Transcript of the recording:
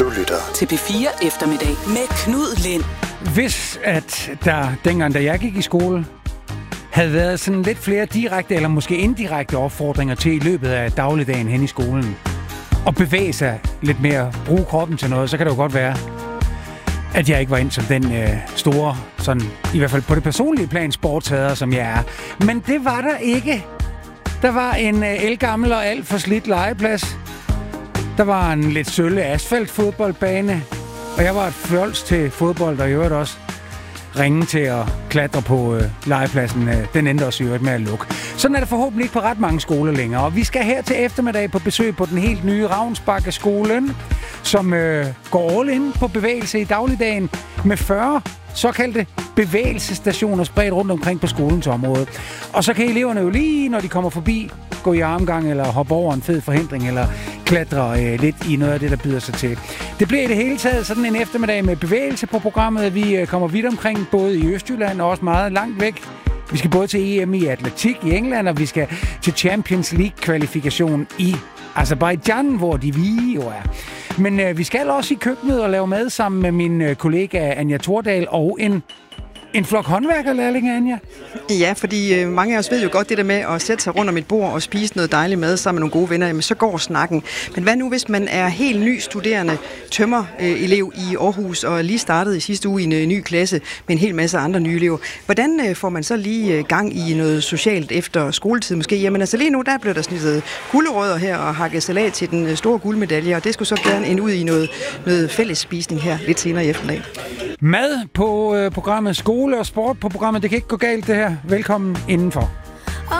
Du lytter til P4 Eftermiddag med Knud Lind. Hvis at der dengang, da jeg gik i skole, havde været sådan lidt flere direkte eller måske indirekte opfordringer til i løbet af dagligdagen hen i skolen og bevæge sig lidt mere, bruge kroppen til noget, så kan det jo godt være, at jeg ikke var ind som den store, sådan, i hvert fald på det personlige plan, sportshader, som jeg er. Men det var der ikke. Der var en ældgammel og alt for slidt legeplads. Der var en lidt sølle asfaltfodboldbane, og jeg var et fjols til fodbold, og i øvrigt også ringe til at klatre på legepladsen. Den endte også i øvrigt med at lukke. Sådan er det forhåbentlig ikke på ret mange skoler længere. Og vi skal her til eftermiddag på besøg på den helt nye Ravnsbakkeskolen, som går all in på bevægelse i dagligdagen med 40 såkaldte bevægelsesstationer spredt rundt omkring på skolens område. Og så kan eleverne jo lige, når de kommer forbi, gå i armgang eller hoppe over en fed forhindring eller klatre lidt i noget af det, der byder sig til. Det bliver i det hele taget sådan en eftermiddag med bevægelse på programmet. Vi kommer vidt omkring, både i Østjylland og også meget langt væk. Vi skal både til EM i atletik i England, og vi skal til Champions League-kvalifikation i Aserbajdsjan, hvor de hvide jo er. Men vi skal også i køkkenet og lave mad sammen med min kollega Anja Thordal og en flok håndværkerlærlinge, Anja. Ja, fordi mange af os ved jo godt det der med at sætte sig rundt om et bord og spise noget dejlig mad sammen med nogle gode venner, jamen så går snakken. Men hvad nu, hvis man er helt ny studerende tømmerelev i Aarhus og lige startet i sidste uge i en ny klasse med en hel masse andre nye elever? Hvordan får man så lige gang i noget socialt efter skoletid måske? Jamen altså lige nu, der blev der snittet gulerødder her og hakket salat til den store guldmedalje, og det skulle så gerne ende ud i noget fælles spisning her lidt senere i eftermiddag. Mad på programmet, skole og sport på programmet. Det kan ikke gå galt, det her. Velkommen indenfor.